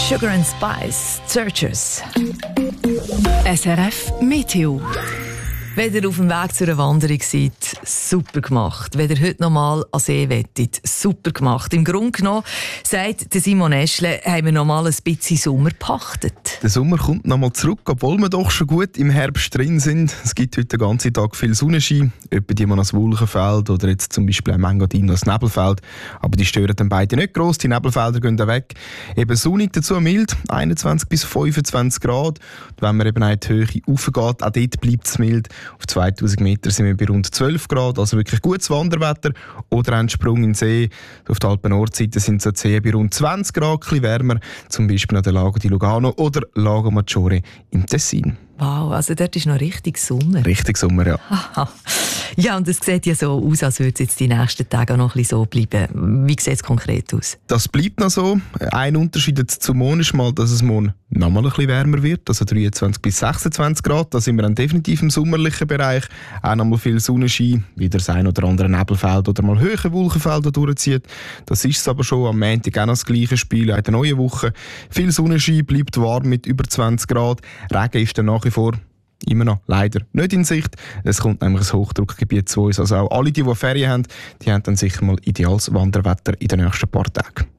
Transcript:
Sugar and Spice, Searchers. SRF Meteo. Wenn ihr auf dem Weg zu einer Wanderung seid, super gemacht. Wenn ihr heute noch mal an See wettet, super gemacht. Im Grunde genommen, sagt Simon Eschle, haben wir noch mal ein bisschen Sommer gepachtet. Der Sommer kommt noch mal zurück, obwohl wir doch schon gut im Herbst drin sind. Es gibt heute den ganzen Tag viel Sonnenschein, etwa die man als Wolkenfeld oder jetzt zum Beispiel ein Engadin als Nebelfeld. Aber die stören dann beide nicht gross, die Nebelfelder gehen dann weg. Eben sonnig, dazu mild, 21 bis 25 Grad. Und wenn man eben in die Höhe raufgeht, auch dort bleibt es mild. Auf 2000 Meter sind wir bei rund 12 Grad, also wirklich gutes Wanderwetter. Oder ein Sprung in den See. Auf der Alpen-Nordseite sind so Seen bei rund 20 Grad, ein bisschen wärmer. Zum Beispiel an der Lago di Lugano oder Lago Maggiore im Tessin. Wow, also dort ist noch richtig Sommer. Richtig Sommer, ja. Aha. Ja, und es sieht ja so aus, als würde es jetzt die nächsten Tage auch noch ein bisschen so bleiben. Wie sieht es konkret aus? Das bleibt noch so. Ein Unterschied jetzt zum Morgen ist mal, dass es morgen noch mal ein bisschen wärmer wird, also 23 bis 26 Grad. Da sind wir dann definitiv im sommerlichen Bereich. Auch noch mal viel Sonnenschein, wieder das ein oder andere Nebelfeld oder mal höhere Wolkenfelder durchzieht. Das ist es aber schon am Montag auch noch das gleiche Spiel in der neuen Woche. Viel Sonnenschein, bleibt warm mit über 20 Grad. Regen ist dann nach wie vor immer noch leider nicht in Sicht. Es kommt nämlich ein Hochdruckgebiet zu uns. Also auch alle, die Ferien haben, die haben dann sicher mal ideales Wanderwetter in den nächsten paar Tagen.